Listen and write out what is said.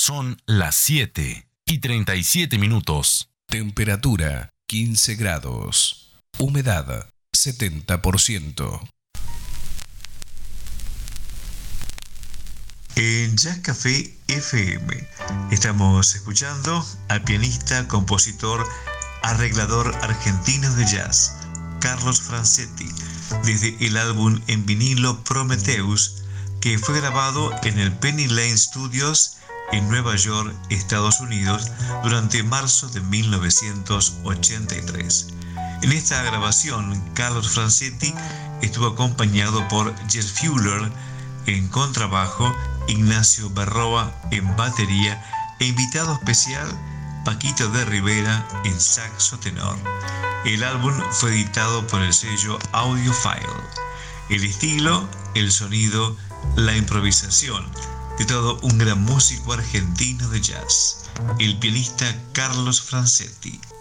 Son las 7:37. Temperatura 15 grados. Humedad 70%. En Jazz Café FM estamos escuchando al pianista, compositor, arreglador argentino de jazz, Carlos Francetti, desde el álbum en vinilo Prometheus, que fue grabado en el Penny Lane Studios en Nueva York, Estados Unidos, durante marzo de 1983. En esta grabación, Carlos Francetti estuvo acompañado por Jeff Fuller en contrabajo, Ignacio Berroa en batería e invitado especial Paquito de Rivera en saxo tenor. El álbum fue editado por el sello Audiophile. El estilo, el sonido, la improvisación de todo un gran músico argentino de jazz, el pianista Carlos Francetti.